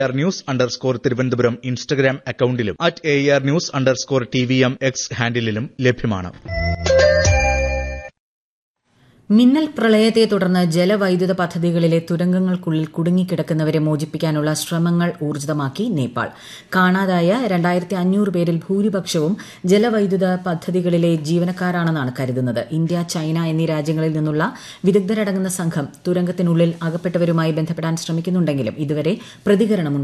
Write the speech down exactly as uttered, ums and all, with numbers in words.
R news underscore Thiruvananthapuram Instagram അക്കൌണ്ടിലും at A R news underscore T V M X ഹാൻഡിലും ലഭ്യമാണ്. മിന്നൽ പ്രളയത്തെ തുടർന്ന് ജലവൈദ്യുത പദ്ധതികളിലെ തുരങ്കങ്ങൾക്കുള്ളിൽ കുടുങ്ങിക്കിടക്കുന്നവരെ മോചിപ്പിക്കാനുള്ള ശ്രമങ്ങൾ ഊർജിതമാക്കി നേപ്പാൾ. കാണാതായ രണ്ടായിരത്തി അഞ്ഞൂറ് പേരിൽ ഭൂരിപക്ഷവും ജലവൈദ്യുത പദ്ധതികളിലെ ജീവനക്കാരാണെന്നാണ് കരുതുന്നത്. ഇന്ത്യ, ചൈന എന്നീ രാജ്യങ്ങളിൽ നിന്നുള്ള വിദഗ്ധരടങ്ങുന്ന സംഘം തുരങ്കത്തിനുള്ളിൽ അകപ്പെട്ടവരുമായി ബന്ധപ്പെടാൻ ശ്രമിക്കുന്നുണ്ടെങ്കിലും ഇതുവരെ പ്രതികരണമുണ്ടായിട്ടില്ല.